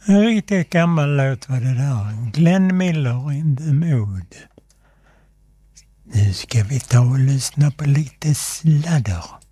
En riktigt gammal låt var det där. Glenn Miller in the mood. Nu ska vi ta och lyssna på lite sladder.